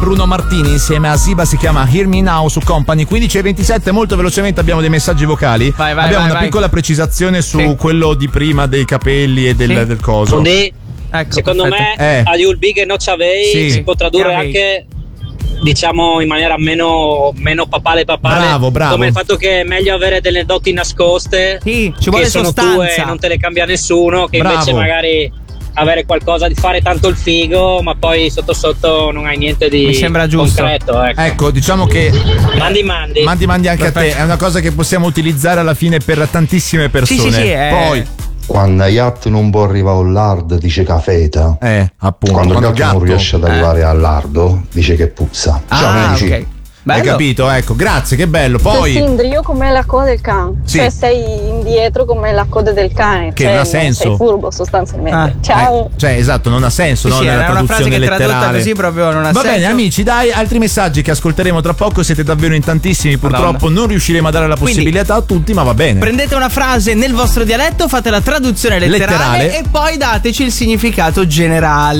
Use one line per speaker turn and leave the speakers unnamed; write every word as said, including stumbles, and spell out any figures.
Bruno Martini insieme a Ziba, si chiama Hear Me Now su Company. Quindici e ventisette, molto velocemente abbiamo dei messaggi vocali.
Vai, vai,
abbiamo
vai,
una
vai.
piccola precisazione su
Sì.
quello di prima dei capelli e del,
Sì.
del coso.
Quindi,
Ecco,
secondo
perfetto.
me,
Eh.
a Yul Big e No Chavei
Sì.
si può tradurre
Chavei.
anche, diciamo, in maniera meno, meno papale papale.
Bravo, bravo.
Come il fatto che è meglio avere delle doti nascoste,
Sì, ci vuole
che sono
sostanza.
tue e non te le cambia nessuno, che
Bravo.
invece magari avere qualcosa di fare tanto il figo, ma poi sotto sotto non hai niente di
Mi sembra giusto.
concreto. Ecco.
Ecco, diciamo che
Mandi mandi.
mandi mandi anche a
Perfetto.
te, è una cosa che possiamo utilizzare alla fine per tantissime persone.
Sì, sì, sì, è-
Poi,
Quando Yacht non può arrivare all'ard dice che feta.
eh, appunto,
Quando il
quando
gatto non riesce ad arrivare all'ardo dice che puzza. Ciao
Ah,
amici.
ok.
hai
Bello.
capito? Ecco, grazie, che bello. Poi,
Sindrio come la coda del cane,
Sì.
cioè sei indietro come la coda del cane,
Che
cioè
non ha senso.
sei furbo sostanzialmente.
Ah.
Ciao.
eh, cioè, esatto, non ha senso,
Sì,
no?
sì,
Nella
era una frase
traduzione
che tradotta
letterale.
così proprio non ha
Va
senso.
bene, amici, dai, altri messaggi che ascolteremo tra poco. Siete davvero in tantissimi. Purtroppo
Madonna.
non riusciremo a dare la
Quindi,
possibilità a tutti, ma va bene.
Prendete una frase nel vostro dialetto, fate la traduzione letterale,
Letterale.
e poi dateci il significato generale.